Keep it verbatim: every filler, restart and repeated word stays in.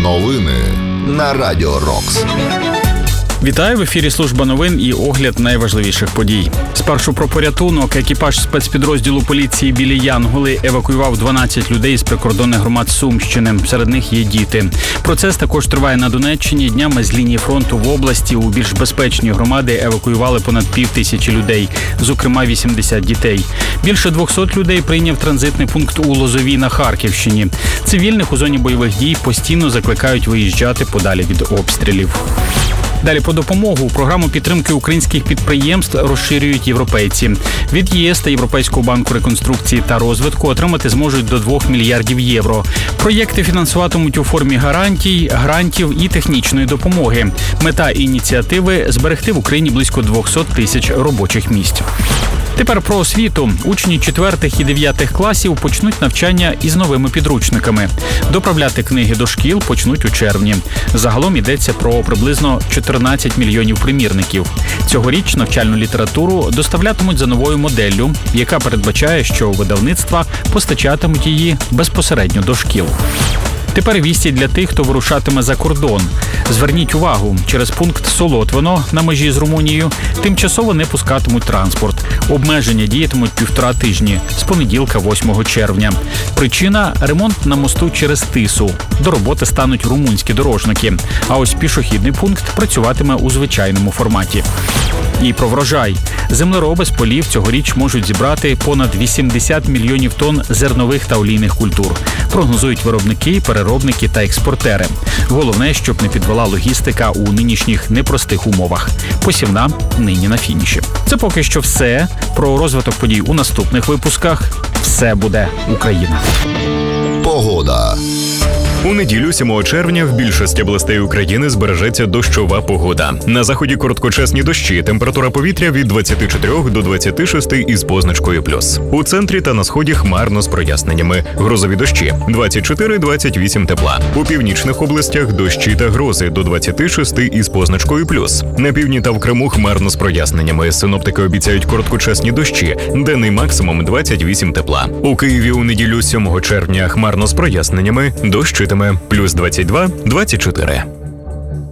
Новини на Радіо Рокс. Вітаю, в ефірі служба новин і огляд найважливіших подій. Спершу про порятунок. Екіпаж спецпідрозділу поліції «Білі Янголи» евакуював дванадцять людей з прикордонних громад Сумщини. Серед них є діти. Процес також триває на Донеччині. Днями з лінії фронту в області у більш безпечні громади евакуювали понад пів тисячі людей, зокрема вісімдесят дітей. Більше двохсот людей прийняв транзитний пункт у Лозовій на Харківщині. Цивільних у зоні бойових дій постійно закликають виїжджати подалі від обстрілів. Далі по допомогу. Програму підтримки українських підприємств розширюють європейці. Від ЄС та Європейського банку реконструкції та розвитку отримати зможуть до двох мільярдів євро. Проєкти фінансуватимуть у формі гарантій, грантів і технічної допомоги. Мета ініціативи – зберегти в Україні близько двохсот тисяч робочих місць. Тепер про освіту. Учні четвертих і дев'ятих класів почнуть навчання із новими підручниками. Доправляти книги до шкіл почнуть у червні. Загалом йдеться про приблизно чотирнадцять мільйонів примірників. Цьогоріч навчальну літературу доставлятимуть за новою моделлю, яка передбачає, що видавництва постачатимуть її безпосередньо до шкіл. Тепер вісті для тих, хто вирушатиме за кордон. Зверніть увагу, через пункт Солотвино на межі з Румунією тимчасово не пускатимуть транспорт. Обмеження діятимуть півтора тижні, з понеділка восьмого червня. Причина – ремонт на мосту через Тису. До роботи стануть румунські дорожники. А ось пішохідний пункт працюватиме у звичайному форматі. І про врожай. Землероби з полів цьогоріч можуть зібрати понад вісімдесят мільйонів тонн зернових та олійних культур. Прогнозують виробники, переробники та експортери. Головне, щоб не підвела логістика у нинішніх непростих умовах. Посівна нині на фініші. Це поки що все. Про розвиток подій у наступних випусках. Все буде Україна. Погода. У неділю, сьомого червня, в більшості областей України збережеться дощова погода. На заході короткочасні дощі, температура повітря від двадцяти чотирьох до двадцяти шести із позначкою плюс. У центрі та на сході хмарно з проясненнями. Грозові дощі – двадцять чотири - двадцять вісім тепла. У північних областях дощі та грози до двадцяти шести із позначкою плюс. На півдні та в Криму хмарно з проясненнями. Синоптики обіцяють короткочасні дощі, денний максимум двадцять вісім тепла. У Києві у неділю, сьомого червня, хмарно з проясненнями, дощ плюс двадцять два - двадцять чотири.